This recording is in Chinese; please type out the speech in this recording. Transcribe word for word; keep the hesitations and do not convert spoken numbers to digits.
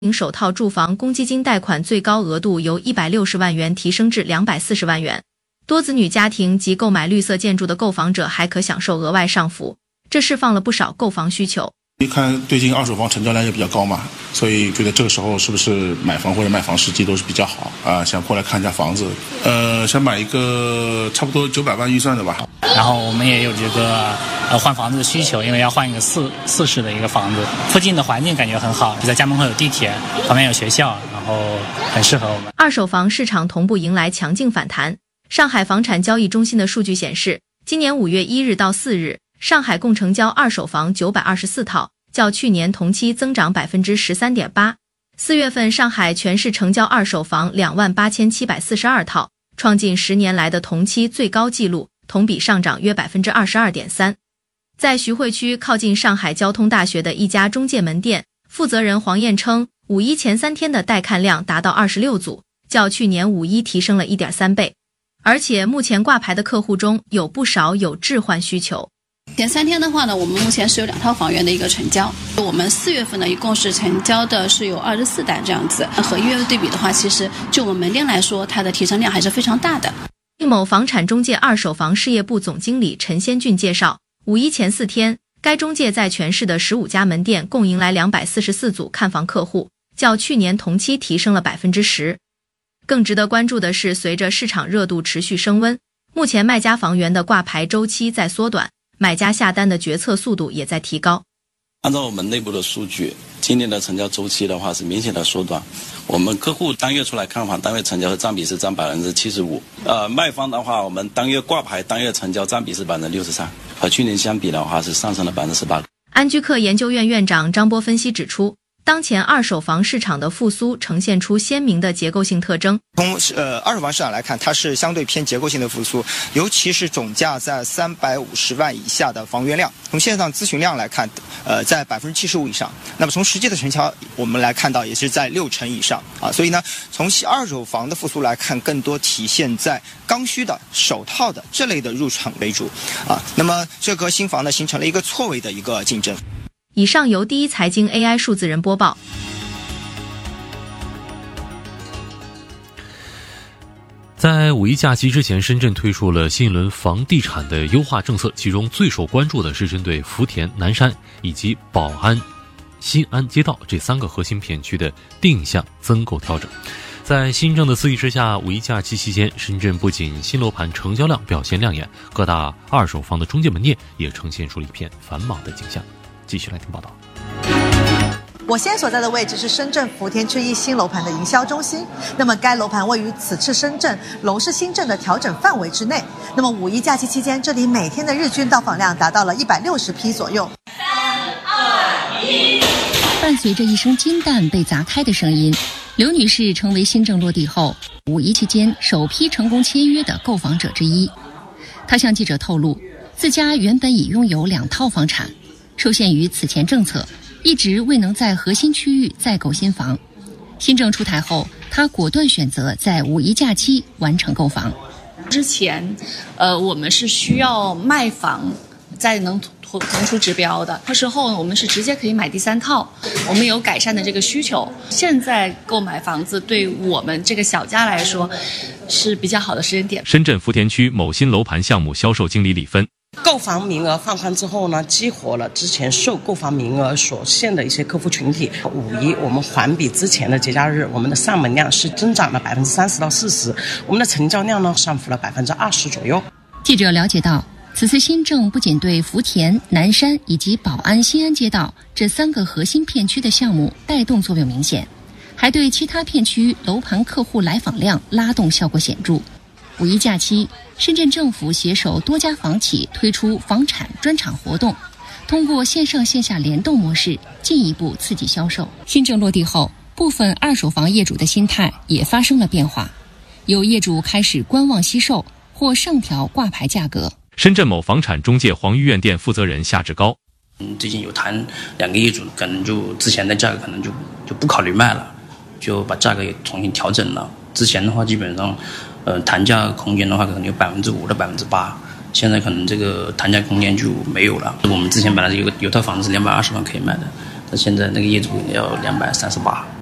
首套住房公积金贷款最高额度由一百六十万元提升至两百四十万元，多子女家庭及购买绿色建筑的购房者还可享受额外上浮，这释放了不少购房需求。 一看最近二手房成交量也比较高嘛，所以觉得这个时候是不是买房或者卖房时机都是比较好啊，想过来看一下房子，呃，想买一个差不多九百万预算的吧。 然后我们也有这个呃换房子的需求，因为要换一个四四室的一个房子，附近的环境感觉很好，就在家门口有地铁，旁边有学校，然后很适合我们。 二手房市场同步迎来强劲反弹。上海房产交易中心的数据显示，今年五月一日到四日，上海共成交二手房九百二十四套，较去年同期增长 百分之十三点八。 四月份上海全市成交二手房两万八千七百四十二套，创近十年来的同期最高纪录，同比上涨约 百分之二十二点三。 在徐汇区靠近上海交通大学的一家中介门店，负责人黄燕称，五一前三天的带看量达到二十六组，较去年五一提升了 一点三倍。而且目前挂牌的客户中有不少有置换需求。 前三天的话呢，我们目前是有两套房源的一个成交。我们四月份呢，一共是成交的是有二十四单这样子。和一月份对比的话，其实就我们门店来说，它的提升量还是非常大的。 某房产中介二手房事业部总经理陈先俊介绍，五一前四天，该中介在全市的十五家门店共迎来两百四十四组看房客户，较去年同期提升了 百分之十。更值得关注的是，随着市场热度持续升温，目前卖家房源的挂牌周期在缩短，买家下单的决策速度也在提高。 按照我们内部的数据，今年的成交周期的话是明显的缩短。我们客户单月出来看房，单月成交的占比是占 百分之七十五。呃，卖方的话，我们单月挂牌、单月成交占比是 百分之六十三， 和去年相比的话是上升了 百分之十八。 安居客研究院院长张波分析指出，当前二手房市场的复苏呈现出鲜明的结构性特征。 从呃二手房市场来看，它是相对偏结构性的复苏，尤其是总价在三百五十万以下的房源量，从线上咨询量来看，呃，在 百分之七十五 以上。那么从实际的成交，我们来看到也是在六成以上啊。所以呢，从二手房的复苏来看，更多体现在刚需的、首套的这类的入场为主啊。那么这和新房呢形成了一个错位的一个竞争。 以上由第一财经 A I 数字人播报。 在五一假期之前，深圳推出了新一轮房地产的优化政策，其中最受关注的是针对福田、南山以及宝安、新安街道这三个核心片区的定向增购调整。在新政的刺激之下，五一假期期间，深圳不仅新楼盘成交量表现亮眼，各大二手房的中介门店也呈现出了一片繁忙的景象。继续来听报道。 我现在所在的位置是深圳福田区一新楼盘的营销中心，那么该楼盘位于此次深圳楼市新政的调整范围之内。那么五一假期期间，这里每天的日均到访量达到了一百六十批左右。 三二一，伴随着一声金蛋被砸开的声音，刘女士成为新政落地后五一期间首批成功签约的购房者之一。她向记者透露，自家原本已拥有两套房产，受限于此前政策，一直未能在核心区域再购新房。新政出台后，他果断选择在五一假期完成购房。 之前，呃，我们是需要卖房再能腾出指标的，那时候我们是直接可以买第三套，我们有改善的这个需求。现在购买房子对我们这个小家来说是比较好的时间点。 深圳福田区某新楼盘项目销售经理李芬， 购房名额放宽之后呢，激活了之前受购房名额所限的一些客户群体。五一我们环比之前的节假日，我们的上门量是增长了 百分之三十到四十， 我们的成交量呢上浮了 百分之二十 左右。 记者了解到，此次新政不仅对福田、南山以及宝安、新安街道这三个核心片区的项目带动作用明显，还对其他片区楼盘客户来访量拉动效果显著。五一假期，深圳政府携手多家房企推出房产专场活动，通过线上线下联动模式进一步刺激销售。新政落地后，部分二手房业主的心态也发生了变化，有业主开始观望惜售或上调挂牌价格。 深圳某房产中介黄玉苑店负责人夏志高， 嗯，最近有谈两个业主，可能就之前的价格可能就就不考虑卖了，就把价格也重新调整了。之前的话基本上呃，谈价空间的话可能有 百分之五 到 百分之八， 现在可能这个谈价空间就没有了。我们之前本来有个有套房子是两百二十万可以卖的，但现在那个业主要两百三十八。